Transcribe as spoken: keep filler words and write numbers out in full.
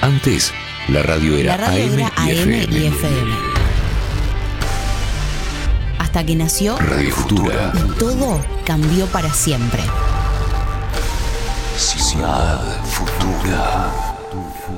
Antes, la radio era, La radio A M, era y, A M F M. y F M. Hasta que nació Radio Futura. y todo cambió para siempre. Ciudad Futura.